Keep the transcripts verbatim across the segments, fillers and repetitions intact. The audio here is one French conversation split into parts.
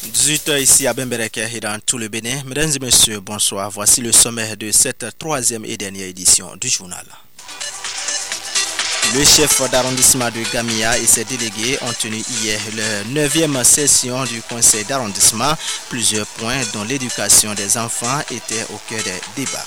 dix-huit heures ici à Bembereke et dans tout le Bénin. Mesdames et messieurs, bonsoir. Voici le sommaire de cette troisième et dernière édition du journal. Le chef d'arrondissement de Gamia et ses délégués ont tenu hier leur neuvième session du conseil d'arrondissement. Plusieurs points dont l'éducation des enfants étaient au cœur des débats.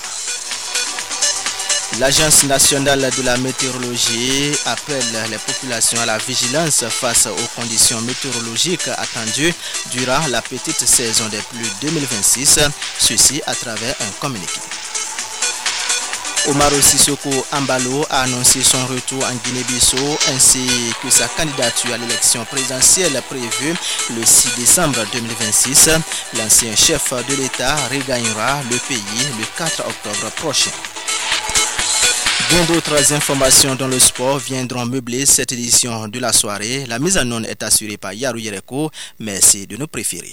L'Agence nationale de la météorologie appelle les populations à la vigilance face aux conditions météorologiques attendues durant la petite saison des pluies deux mille vingt-six, ceci à travers un communiqué. Omaro Sissoko Ambalo a annoncé son retour en Guinée-Bissau ainsi que sa candidature à l'élection présidentielle prévue le six décembre deux mille vingt-six. L'ancien chef de l'État regagnera le pays le quatre octobre prochain. Bien d'autres informations dans le sport viendront meubler cette édition de la soirée. La mise en onde est assurée par Yarou Yereko. Merci de nous préférer.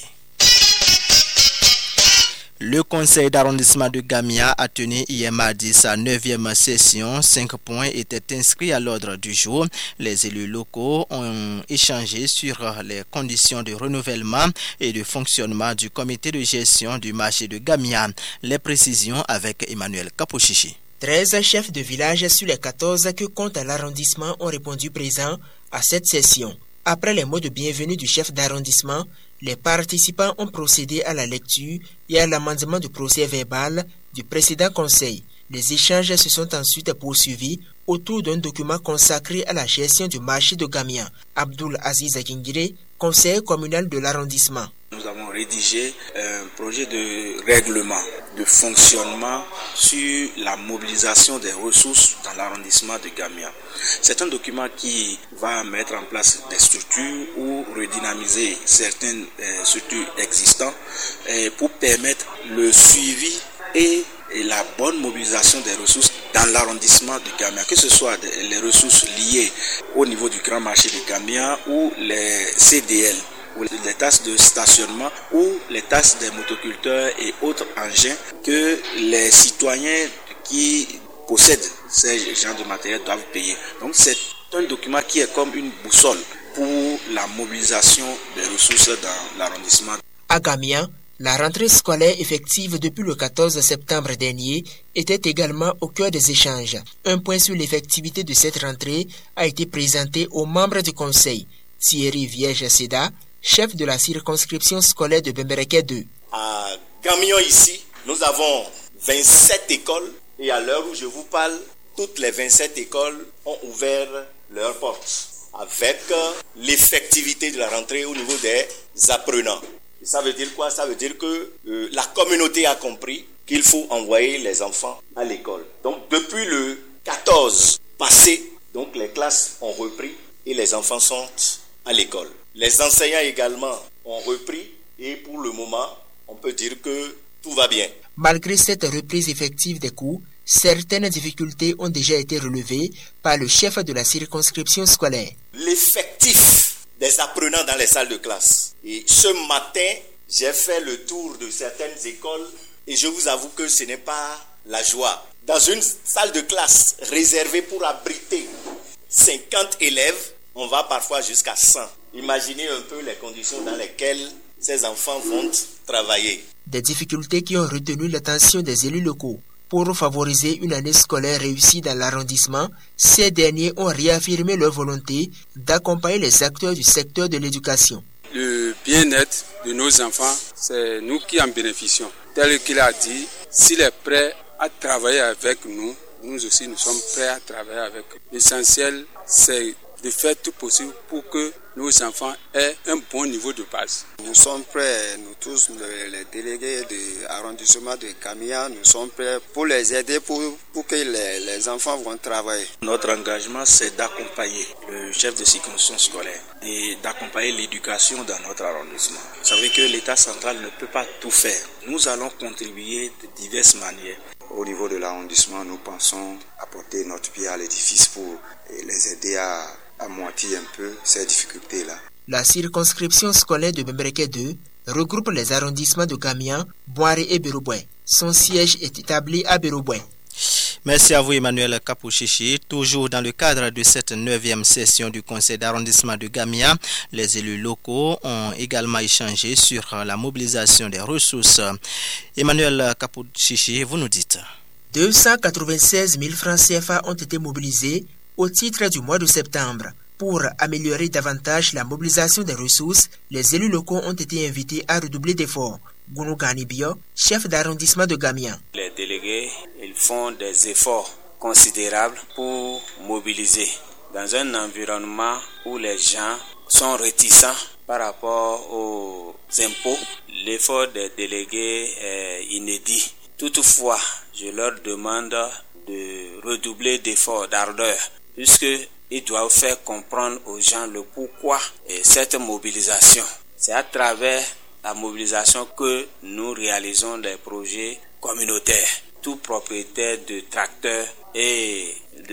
Le conseil d'arrondissement de Gamia a tenu hier mardi sa neuvième session. Cinq points étaient inscrits à l'ordre du jour. Les élus locaux ont échangé sur les conditions de renouvellement et de fonctionnement du comité de gestion du marché de Gamia. Les précisions avec Emmanuel Kapochichi. treize chefs de village sur les quatorze que compte l'arrondissement ont répondu présents à cette session. Après les mots de bienvenue du chef d'arrondissement, les participants ont procédé à la lecture et à l'amendement du procès verbal du précédent conseil. Les échanges se sont ensuite poursuivis autour d'un document consacré à la gestion du marché de Gamia. Abdul Aziz Akingire, conseiller communal de l'arrondissement. Nous avons rédigé un projet de règlement de fonctionnement sur la mobilisation des ressources dans l'arrondissement de Gamia. C'est un document qui va mettre en place des structures ou redynamiser certaines euh, structures existantes euh, pour permettre le suivi et, et la bonne mobilisation des ressources dans l'arrondissement de Gamia, que ce soit les ressources liées au niveau du grand marché de Gamia ou les C D L, ou les taxes de stationnement ou les taxes des motoculteurs et autres engins que les citoyens qui possèdent ces genres de matériel doivent payer. Donc c'est un document qui est comme une boussole pour la mobilisation des ressources dans l'arrondissement. À Gamia, la rentrée scolaire effective depuis le quatorze septembre dernier était également au cœur des échanges. Un point sur l'effectivité de cette rentrée a été présenté aux membres du conseil. Thierry Vierge-Seda, chef de la circonscription scolaire de Bembereke deux. À Gamia ici, nous avons vingt-sept écoles et à l'heure où je vous parle, toutes les vingt-sept écoles ont ouvert leurs portes avec l'effectivité de la rentrée au niveau des apprenants. Et ça veut dire quoi? Ça veut dire que euh, la communauté a compris qu'il faut envoyer les enfants à l'école. Donc depuis le quatorze passé, donc les classes ont repris et les enfants sont à l'école. Les enseignants également ont repris et pour le moment, on peut dire que tout va bien. Malgré cette reprise effective des cours, certaines difficultés ont déjà été relevées par le chef de la circonscription scolaire. L'effectif des apprenants dans les salles de classe. Et ce matin, j'ai fait le tour de certaines écoles et je vous avoue que ce n'est pas la joie. Dans une salle de classe réservée pour abriter cinquante élèves, on va parfois jusqu'à cent. Imaginez un peu les conditions dans lesquelles ces enfants vont travailler. Des difficultés qui ont retenu l'attention des élus locaux. Pour favoriser une année scolaire réussie dans l'arrondissement, ces derniers ont réaffirmé leur volonté d'accompagner les acteurs du secteur de l'éducation. Le bien-être de nos enfants, c'est nous qui en bénéficions. Tel qu'il a dit, s'il est prêt à travailler avec nous, nous aussi nous sommes prêts à travailler avec eux. L'essentiel, c'est de faire tout possible pour que nos enfants aient un bon niveau de base. Nous sommes prêts, nous tous, les délégués de l'arrondissement de Gamia, nous sommes prêts pour les aider, pour, pour que les, les enfants vont travailler. Notre engagement, c'est d'accompagner le chef de circonscription scolaire et d'accompagner l'éducation dans notre arrondissement. Vous savez que l'État central ne peut pas tout faire. Nous allons contribuer de diverses manières. Au niveau de l'arrondissement, nous pensons apporter notre pied à l'édifice pour les aider à amortir un peu ces difficultés-là. La circonscription scolaire de Bembereke deux regroupe les arrondissements de Gamia, Boiré et Béroboin. Son siège est établi à Béroboin. Merci à vous Emmanuel Kapouchichi. Toujours dans le cadre de cette neuvième session du conseil d'arrondissement de Gamia, les élus locaux ont également échangé sur la mobilisation des ressources. Emmanuel Kapouchichi, vous nous dites. deux cent quatre-vingt-seize mille francs C F A ont été mobilisés au titre du mois de septembre. Pour améliorer davantage la mobilisation des ressources, les élus locaux ont été invités à redoubler d'efforts. Gounou Ganibio, chef d'arrondissement de Gamia. Les délégués, ils font des efforts considérables pour mobiliser dans un environnement où les gens sont réticents par rapport aux impôts. L'effort des délégués est inédit. Toutefois, je leur demande de redoubler d'efforts, d'ardeur, puisque ils doivent faire comprendre aux gens le pourquoi de cette mobilisation. C'est à travers la mobilisation que nous réalisons des projets communautaires. Tout propriétaire de tracteurs et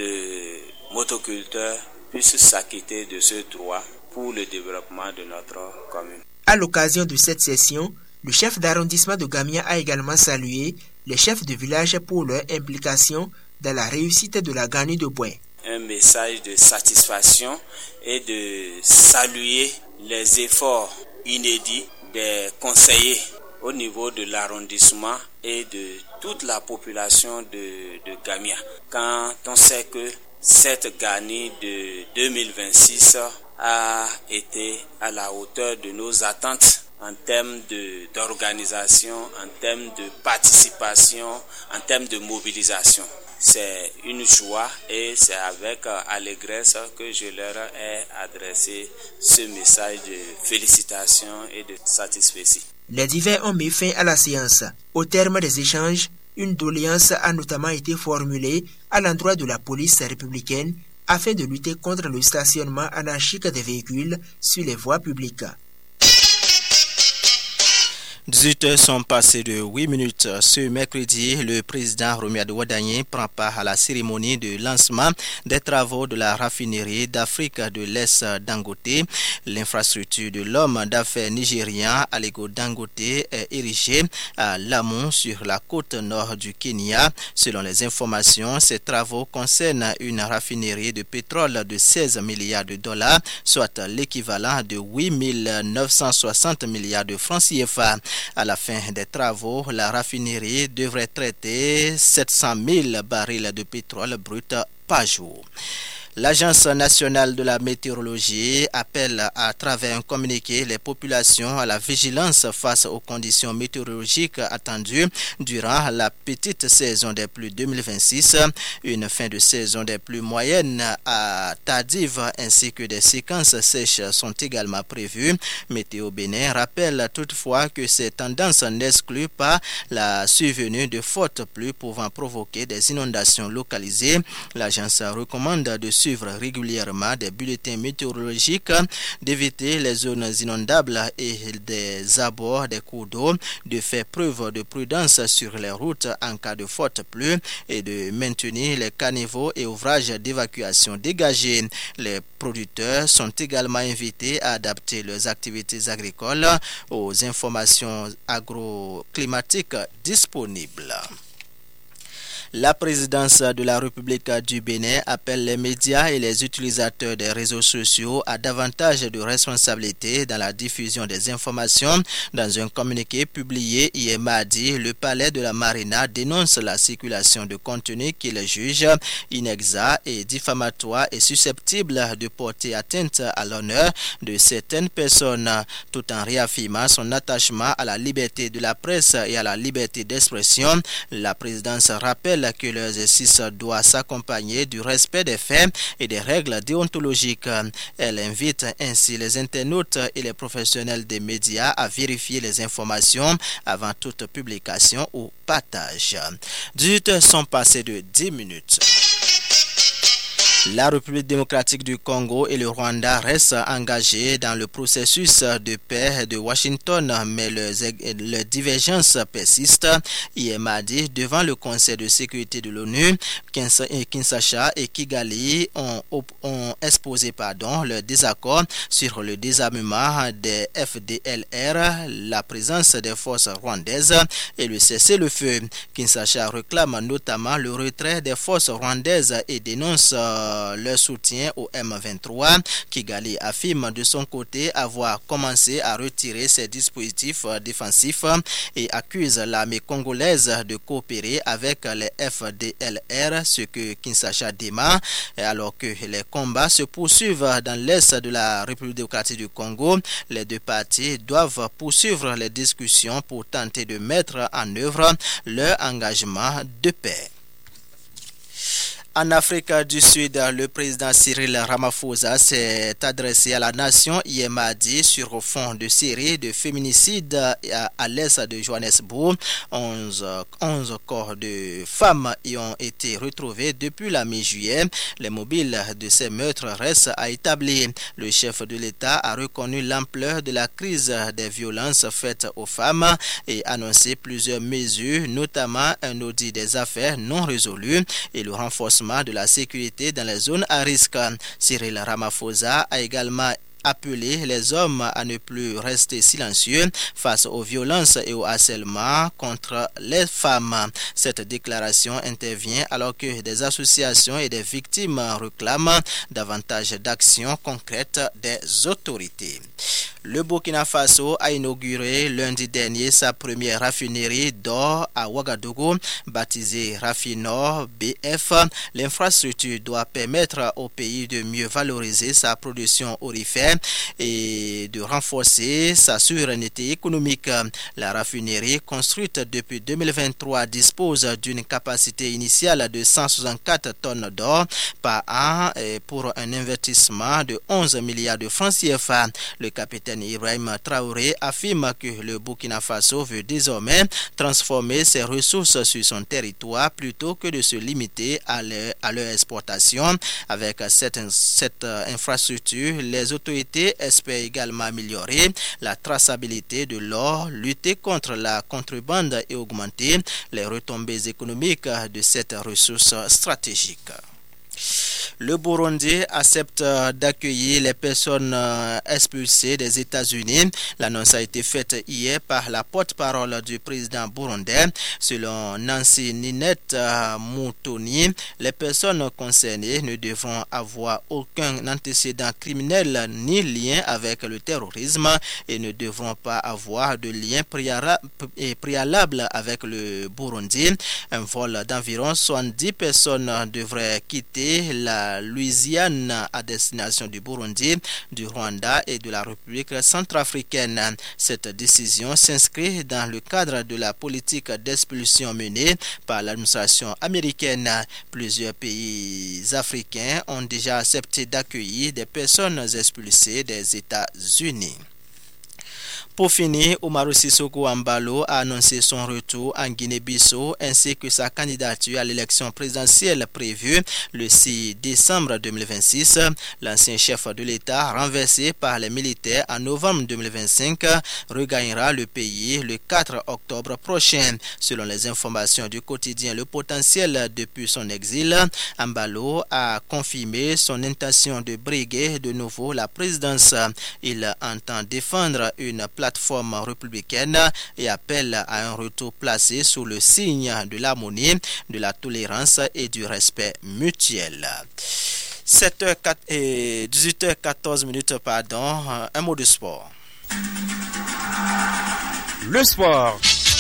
de motoculteurs puisse s'acquitter de ce droit pour le développement de notre commune. À l'occasion de cette session, le chef d'arrondissement de Gamia a également salué les chefs de village pour leur implication dans la réussite de la Gani de Bois. Un message de satisfaction et de saluer les efforts inédits des conseillers au niveau de l'arrondissement et de toute la population de, de Gamia. Quand on sait que cette Gani de deux mille vingt-six a été à la hauteur de nos attentes en termes de, d'organisation, en termes de participation, en termes de mobilisation. C'est une joie et c'est avec allégresse que je leur ai adressé ce message de félicitations et de satisfaction. Les divers ont mis fin à la séance. Au terme des échanges, une doléance a notamment été formulée à l'endroit de la police républicaine afin de lutter contre le stationnement anarchique des véhicules sur les voies publiques. dix-huit heures sont passées de huit minutes. Ce mercredi, le président Romuald Wadagné prend part à la cérémonie de lancement des travaux de la raffinerie d'Afrique de l'Est Dangote. L'infrastructure de l'homme d'affaires nigérien Aliko Dangote est érigée à Lamu sur la côte nord du Kenya. Selon les informations, ces travaux concernent une raffinerie de pétrole de seize milliards de dollars, soit l'équivalent de huit mille neuf cent soixante milliards de francs C F A. À la fin des travaux, la raffinerie devrait traiter sept cent mille barils de pétrole brut par jour. L'Agence nationale de la météorologie appelle à travers un communiqué les populations à la vigilance face aux conditions météorologiques attendues durant la petite saison des pluies deux mille vingt-six, une fin de saison des pluies moyennes à tardive ainsi que des séquences sèches sont également prévues. Météo Bénin rappelle toutefois que ces tendances n'excluent pas la survenue de fortes pluies pouvant provoquer des inondations localisées. L'agence recommande de suivre régulièrement des bulletins météorologiques, d'éviter les zones inondables et des abords des cours d'eau, de faire preuve de prudence sur les routes en cas de forte pluie et de maintenir les caniveaux et ouvrages d'évacuation dégagés. Les producteurs sont également invités à adapter leurs activités agricoles aux informations agroclimatiques disponibles. La présidence de la République du Bénin appelle les médias et les utilisateurs des réseaux sociaux à davantage de responsabilité dans la diffusion des informations. Dans un communiqué publié hier mardi, le palais de la Marina dénonce la circulation de contenu qu'il juge inexact et diffamatoire et susceptible de porter atteinte à l'honneur de certaines personnes, tout en réaffirmant son attachement à la liberté de la presse et à la liberté d'expression. La présidence rappelle que l'exercice doit s'accompagner du respect des faits et des règles déontologiques. Elle invite ainsi les internautes et les professionnels des médias à vérifier les informations avant toute publication ou partage. dix-huit heures sont passées de dix minutes. La République démocratique du Congo et le Rwanda restent engagés dans le processus de paix de Washington, mais leurs divergences persistent. Hier mardi, devant le Conseil de sécurité de l'ONU, Kinshasa et Kigali ont, ont exposé pardon, leur désaccord sur le désarmement des F D L R, la présence des forces rwandaises et le cessez-le-feu. Kinshasa réclame notamment le retrait des forces rwandaises et dénonce leur soutien au M vingt-trois. Kigali affirme de son côté avoir commencé à retirer ses dispositifs défensifs et accuse l'armée congolaise de coopérer avec les F D L R, ce que Kinshasa dément, alors que les combats se poursuivent dans l'est de la République démocratique du Congo. Les deux parties doivent poursuivre les discussions pour tenter de mettre en œuvre leur engagement de paix. En Afrique du Sud, le président Cyril Ramaphosa s'est adressé à la nation hier mardi sur fond de série de féminicides à, à l'est de Johannesburg. onze corps de femmes y ont été retrouvés depuis la mi-juillet. Les mobiles de ces meurtres restent à établir. Le chef de l'État a reconnu l'ampleur de la crise des violences faites aux femmes et annoncé plusieurs mesures, notamment un audit des affaires non résolues et le renforcement de la sécurité dans les zones à risque. Cyril Ramaphosa a également appelé les hommes à ne plus rester silencieux face aux violences et au harcèlement contre les femmes. Cette déclaration intervient alors que des associations et des victimes réclament davantage d'actions concrètes des autorités. Le Burkina Faso a inauguré lundi dernier sa première raffinerie d'or à Ouagadougou, baptisée Raffinor B F. L'infrastructure doit permettre au pays de mieux valoriser sa production aurifère et de renforcer sa souveraineté économique. La raffinerie, construite depuis deux mille vingt-trois, dispose d'une capacité initiale de cent soixante-quatre tonnes d'or par an pour un investissement de onze milliards de francs C F A. Le capitaine Ibrahim Traoré affirme que le Burkina Faso veut désormais transformer ses ressources sur son territoire plutôt que de se limiter à leur, à leur exportation. Avec cette, cette infrastructure, les autorités espèrent également améliorer la traçabilité de l'or, lutter contre la contrebande et augmenter les retombées économiques de cette ressource stratégique. Le Burundi accepte d'accueillir les personnes expulsées des États-Unis. L'annonce a été faite hier par la porte-parole du président burundais. Selon Nancy Ninette Moutoni, les personnes concernées ne devront avoir aucun antécédent criminel ni lien avec le terrorisme et ne devront pas avoir de lien préalable avec le Burundi. Un vol d'environ soixante-dix personnes devrait quitter la Louisiane à destination du Burundi, du Rwanda et de la République centrafricaine. Cette décision s'inscrit dans le cadre de la politique d'expulsion menée par l'administration américaine. Plusieurs pays africains ont déjà accepté d'accueillir des personnes expulsées des États-Unis. Pour finir, Umaru Sissoko Embalo a annoncé son retour en Guinée-Bissau ainsi que sa candidature à l'élection présidentielle prévue le six décembre deux mille vingt-six. L'ancien chef de l'État, renversé par les militaires en novembre deux mille vingt-cinq, regagnera le pays le quatre octobre prochain. Selon les informations du quotidien Le Potentiel depuis son exil, Embalo a confirmé son intention de briguer de nouveau la présidence. Il entend défendre une plateforme plateforme républicaine et appelle à un retour placé sous le signe de l'harmonie, de la tolérance et du respect mutuel. sept heures et dix-huit heures quatorze minutes, pardon, un mot de sport. Le sport.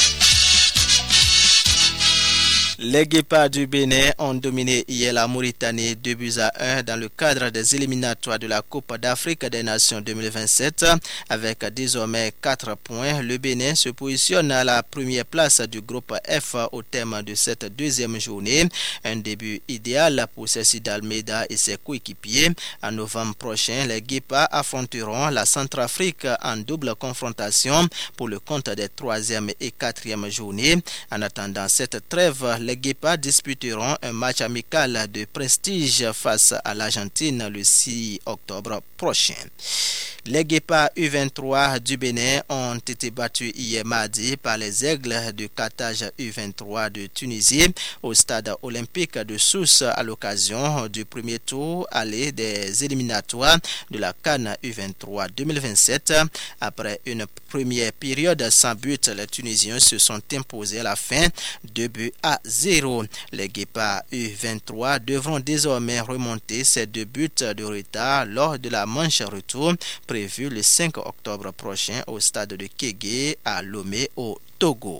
Les Guépards du Bénin ont dominé hier la Mauritanie deux buts à un dans le cadre des éliminatoires de la Coupe d'Afrique des Nations deux mille vingt-sept. Avec désormais quatre points, le Bénin se positionne à la première place du groupe F au terme de cette deuxième journée. Un début idéal pour Cécile Almeida et ses coéquipiers. En novembre prochain, les Guépards affronteront la Centrafrique en double confrontation pour le compte des troisième et quatrième journées. En attendant cette trêve, les les Guépards disputeront un match amical de prestige face à l'Argentine le six octobre prochain. Les Guépards U vingt-trois du Bénin ont été battus hier mardi par les Aigles de Carthage U vingt-trois de Tunisie au stade olympique de Sousse à l'occasion du premier tour aller des éliminatoires de la CAN U vingt-trois deux mille vingt-sept. Après une première période sans but, les Tunisiens se sont imposés à la fin deux buts à zéro. Les Guépards U vingt-trois devront désormais remonter ces deux buts de retard lors de la manche retour prévu le cinq octobre prochain au stade de Kégué à Lomé au Togo.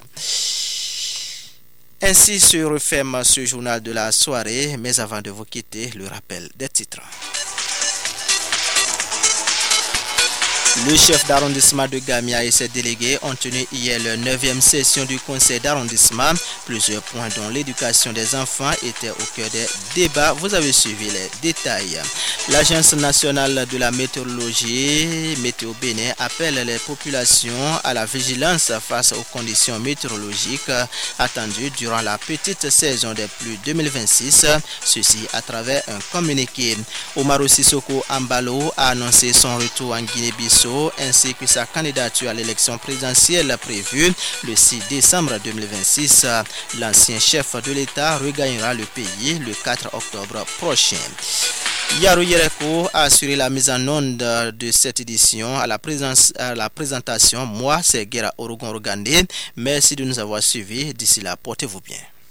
Ainsi se referme ce journal de la soirée, mais avant de vous quitter, le rappel des titres. Le chef d'arrondissement de Gamia et ses délégués ont tenu hier leur neuvième session du conseil d'arrondissement. Plusieurs points dont l'éducation des enfants étaient au cœur des débats. Vous avez suivi les détails. L'Agence nationale de la météorologie, Météo Bénin, appelle les populations à la vigilance face aux conditions météorologiques attendues durant la petite saison des pluies deux mille vingt-six. Ceci à travers un communiqué. Oumaro Sissoko Ambalo a annoncé son retour en Guinée-Bissau ainsi que sa candidature à l'élection présidentielle prévue le six décembre deux mille vingt-six. L'ancien chef de l'État regagnera le pays le quatre octobre prochain. Yaro Yereko a assuré la mise en onde de cette édition. À la, présence, à la présentation, moi c'est Guerra Orogon Rogandé. Merci de nous avoir suivis. D'ici là, portez-vous bien.